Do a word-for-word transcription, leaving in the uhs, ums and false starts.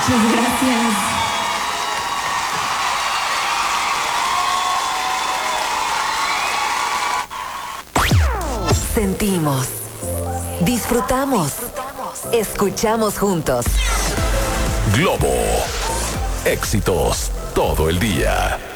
Muchas gracias. Sentimos, disfrutamos, escuchamos juntos. Globo. Éxitos todo el día.